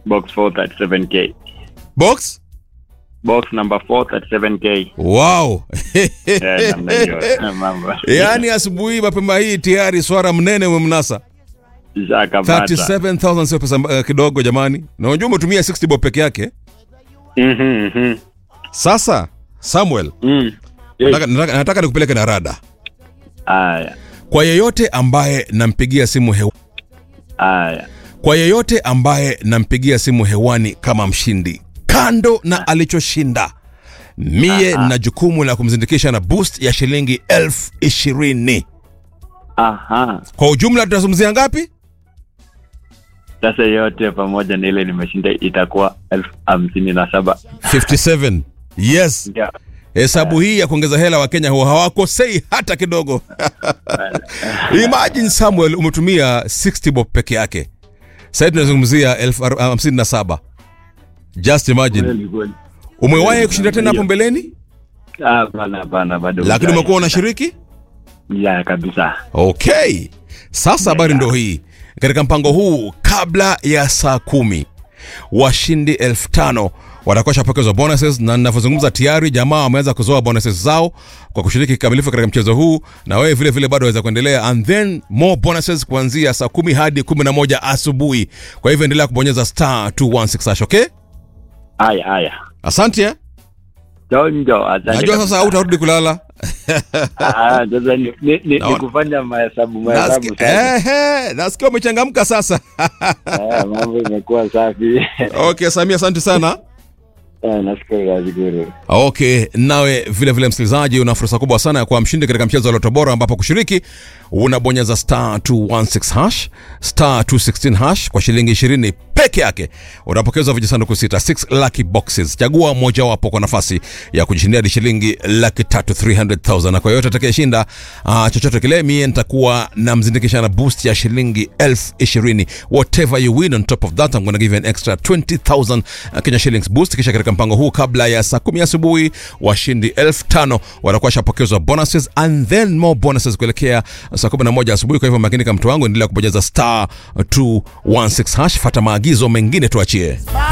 Box 437K. Box number 437K. wow. Namna hiyo. Mambo. Yaani asubuhi mapema hii tayari swara mnene umemnasa. Shakabata. 37,000 sio pesa kidogo jamani. Na unajua umetumia 60 bob peke yake. Sasa Samuel, nataka nikupeleke na rada. Aya. Kwa yeyote ambaye nampigia simu hewani kama mshindi, kando na alichoshinda, mie na jukumu la kumzindikisha na boost ya shilingi 20,000. Aha. Kwa ujumla tutazungumzia ngapi? Sasa yote pamoja na ile nimeshinda itakuwa 57,000. 57. Yes. Yeah. Hesabu hii ya kuongeza hela wa Kenya huwa hawakosei hata kidogo. Imagine Samuel umetumia 60 bob peke yake. Sasa tunazungumzia 57,000. Just imagine. Umewahi kushinda tena hapo mbeleni? Hapana bado. Lakini umekuwa unashiriki? Ya kabisa. Okay. Sasa habari ndio hii. Katika mpango huu kabla ya saa 10 washindi 5,000 watakuwa shapokezwa bonuses, na ninavyozungumza tayari jamaa wameanza kuzoa bonuses zao kwa kushiriki kikamilifu katika mchezo huu, na wewe vile vile bado waweza kuendelea, and then more bonuses kuanzia saa 10 hadi 11 asubuhi. Kwa hivyo endelea kubonyeza *216#, okay? Aya. Asante. Jonjo, asante. Najua sasa hautarudi kulala. Sasa ni kufanya mahesabu. Nasikia umechangamka sasa. Mambo imekuwa safi. Okay, Samia, asante sana. Nashukuru. Okay, nawe vile vile msikilizaji una fursa kubwa sana ya kuwa mshindi katika mchezo wa Lotto Bora, ambapo kushiriki unabonyeza *216#, *216# kwa shilingi 20 peke yake. Unapokezwa vijisanduku 6 lucky boxes. Chagua moja wapo kwa nafasi ya kujishindia hadi shilingi 300,000. Na kwa yote atakayeshinda chochote kile, mimi nitakuwa namzindikisha na boost ya shilingi 20,000. Whatever you win on top of that, I'm going to give you an extra 20,000 Kenya shillings boost. Kisha katika mpango huu kabla ya saa 10 asubuhi washindi 5,000 watakuwa shapokezwa bonuses, and then more bonuses kuelekea saa 11 asubuhi. Kwa hivyo makini kama mtu wangu, endelea kubonyeza *216#. Fuata maagizo mengine tuachie.